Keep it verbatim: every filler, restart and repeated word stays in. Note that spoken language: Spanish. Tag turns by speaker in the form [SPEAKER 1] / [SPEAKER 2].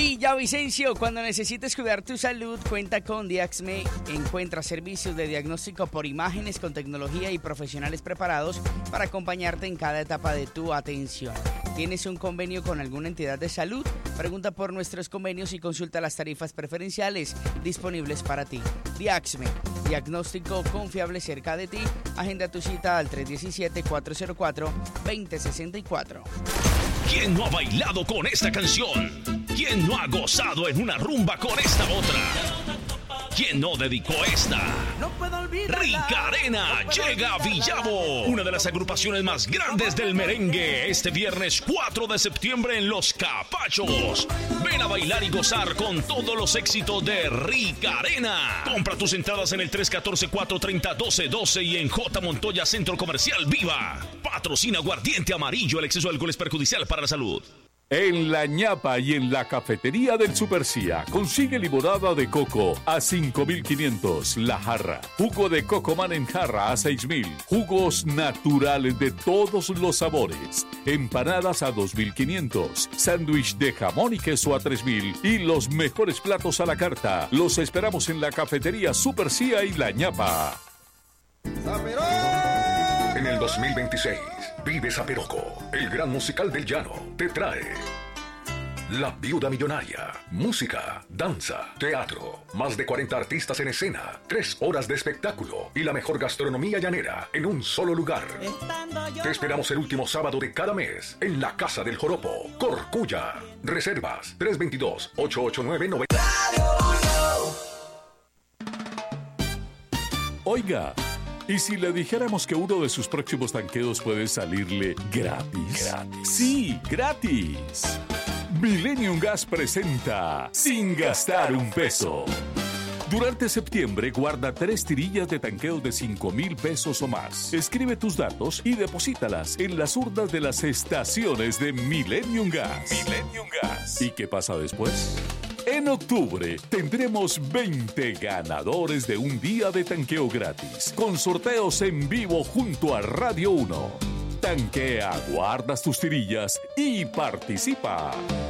[SPEAKER 1] Villavicencio, cuando necesites cuidar tu salud, cuenta con Diaxme. Encuentra servicios de diagnóstico por imágenes con tecnología y profesionales preparados para acompañarte en cada etapa de tu atención. ¿Tienes un convenio con alguna entidad de salud? Pregunta por nuestros convenios y consulta las tarifas preferenciales disponibles para ti. Diaxme, diagnóstico confiable cerca de ti. Agenda tu cita al tres uno siete, cuatro cero cuatro, dos cero seis cuatro.
[SPEAKER 2] ¿Quién no ha bailado con esta canción? ¿Quién no ha gozado en una rumba con esta otra? ¿Quién no dedicó esta?
[SPEAKER 3] No puedo olvidarla.
[SPEAKER 2] Rica Arena
[SPEAKER 3] no puedo
[SPEAKER 2] llega a
[SPEAKER 3] olvidarla.
[SPEAKER 2] Villavo, una de las agrupaciones más grandes del merengue, este viernes cuatro de septiembre en Los Capachos. Ven a bailar y gozar con todos los éxitos de Rica Arena. Compra tus entradas en el tres uno cuatro, cuatro tres cero, uno dos uno dos y en J. Montoya Centro Comercial Viva. Patrocina Aguardiente Amarillo, el exceso de alcohol es perjudicial para la salud.
[SPEAKER 4] En La Ñapa y en la cafetería del Supercía consigue limonada de coco a cinco mil quinientos la jarra, jugo de Cocoman en jarra a seis mil, jugos naturales de todos los sabores, empanadas a dos mil quinientos, sándwich de jamón y queso a tres mil y los mejores platos a la carta. Los esperamos en la cafetería Supercía y La Ñapa.
[SPEAKER 5] En el dos mil veintiséis, Vive Zaperoco, el gran musical del llano, te trae La Viuda Millonaria, música, danza, teatro, más de cuarenta artistas en escena, tres horas de espectáculo y la mejor gastronomía llanera en un solo lugar. Te esperamos el último sábado de cada mes en la Casa del Joropo, Corcuya. Reservas tres dos dos, ocho ocho nueve, nueve.
[SPEAKER 4] Oiga, ¿y si le dijéramos que uno de sus próximos tanqueos puede salirle gratis? ¿Gratis? Sí, gratis. Millennium Gas presenta Sin Gastar un Peso. Durante septiembre guarda tres tirillas de tanqueo de cinco mil pesos o más. Escribe tus datos y deposítalas en las urnas de las estaciones de Millennium Gas. Millennium Gas. ¿Y qué pasa después? En octubre tendremos veinte ganadores de un día de tanqueo gratis, con sorteos en vivo junto a Radio uno. Tanquea, guardas tus tirillas y participa.